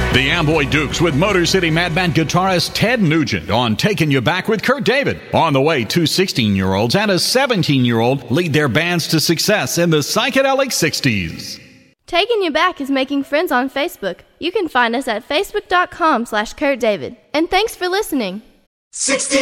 The Amboy Dukes with Motor City Madman guitarist Ted Nugent on Taking You Back with Kurt David. On the way, two 16-year-olds and a 17-year-old lead their bands to success in the psychedelic 60s. Taking You Back is making friends on Facebook. You can find us at facebook.com/KurtDavid. And thanks for listening. 60